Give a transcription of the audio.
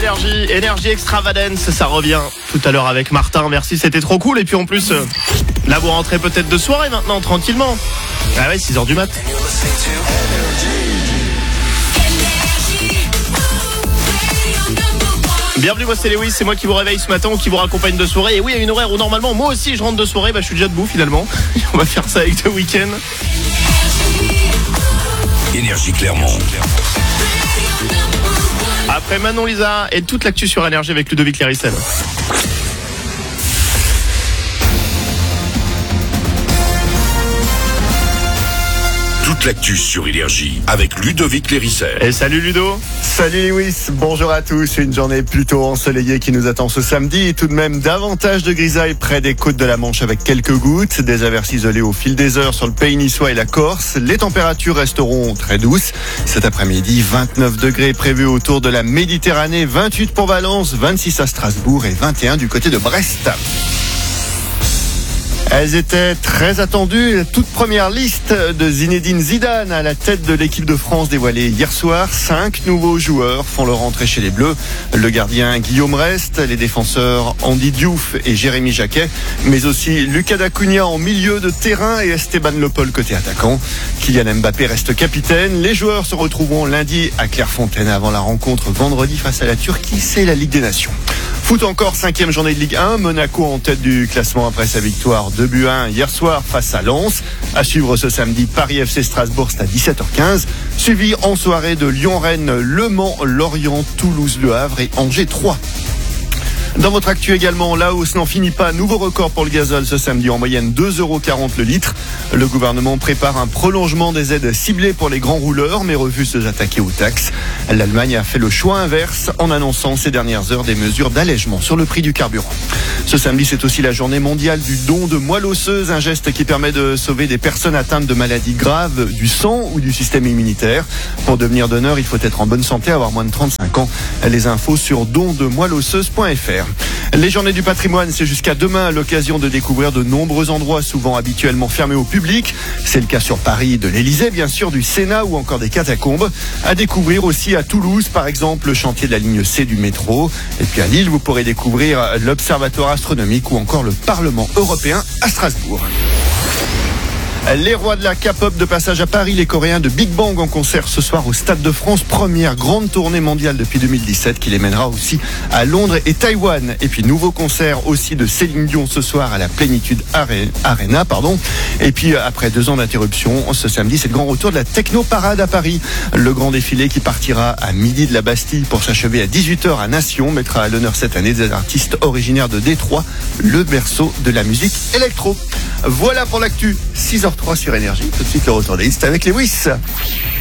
Énergie. Énergie Extravagance, ça revient tout à l'heure avec Martin. Merci, c'était trop cool. Et puis en plus, là vous rentrez peut-être de soirée maintenant, tranquillement. Ah ouais, 6h du mat. Bienvenue, moi c'est Lewis, c'est moi qui vous réveille ce matin ou qui vous raccompagne de soirée. Et oui, à une horaire où normalement moi aussi je rentre de soirée, je suis déjà debout finalement. On va faire ça avec The Weeknd. Énergie Clermont. Après Manon Lisa et toute l'actu sur Énergie avec Ludovic Lérissel. Toute l'actu sur Énergie avec Ludovic Lérissel. Et salut Ludo. Salut Lewis, bonjour à tous. Une journée plutôt ensoleillée qui nous attend ce samedi et tout de même davantage de grisaille près des côtes de la Manche avec quelques gouttes. Des averses isolées au fil des heures sur le pays niçois et la Corse. Les températures resteront très douces. Cet après-midi, 29 degrés prévus autour de la Méditerranée, 28 pour Valence, 26 à Strasbourg et 21 du côté de Brest. Elles étaient très attendues. La toute première liste de Zinedine Zidane à la tête de l'équipe de France dévoilée hier soir. 5 nouveaux joueurs font leur entrée chez les Bleus. Le gardien Guillaume Rest, les défenseurs Andy Diouf et Jérémy Jacquet, mais aussi Lucas Dacunia en milieu de terrain et Esteban Le Pol côté attaquant. Kylian Mbappé reste capitaine. Les joueurs se retrouveront lundi à Clairefontaine avant la rencontre vendredi face à la Turquie. C'est la Ligue des Nations. Foot encore, 5e journée de Ligue 1. Monaco en tête du classement après sa victoire 2-1 hier soir face à Lens. À suivre ce samedi, Paris FC Strasbourg, c'est à 17h15. Suivi en soirée de Lyon-Rennes, Le Mans, Lorient, Toulouse, Le Havre et Angers 3. Dans votre actu également, la hausse n'en finit pas. Nouveau record pour le gazole ce samedi, en moyenne 2,40 € le litre. Le gouvernement prépare un prolongement des aides ciblées pour les grands rouleurs, mais refuse de s'attaquer aux taxes. L'Allemagne a fait le choix inverse en annonçant ces dernières heures des mesures d'allègement sur le prix du carburant. Ce samedi, c'est aussi la journée mondiale du don de moelle osseuse, un geste qui permet de sauver des personnes atteintes de maladies graves du sang ou du système immunitaire. Pour devenir donneur, il faut être en bonne santé, avoir moins de 35 ans. Les infos sur dondemoelleosseuse.fr. Les journées du patrimoine, c'est jusqu'à demain à l'occasion de découvrir de nombreux endroits souvent habituellement fermés au public. C'est le cas sur Paris de l'Élysée, bien sûr, du Sénat ou encore des catacombes. À découvrir aussi à Toulouse, par exemple, le chantier de la ligne C du métro. Et puis à Lille, vous pourrez découvrir l'Observatoire astronomique ou encore le Parlement européen à Strasbourg. Les rois de la K-pop de passage à Paris, les Coréens de Big Bang en concert ce soir au Stade de France. Première grande tournée mondiale depuis 2017 qui les mènera aussi à Londres et Taïwan. Et puis nouveau concert aussi de Céline Dion ce soir à la Plénitude Arena. Et puis après 2 ans d'interruption, ce samedi c'est le grand retour de la Techno Parade à Paris. Le grand défilé qui partira à midi de la Bastille pour s'achever à 18h à Nation mettra à l'honneur cette année des artistes originaires de Détroit, le berceau de la musique électro. Voilà pour l'actu, 6h03 sur Énergie. Tout de suite le retour des listes avec Lewis.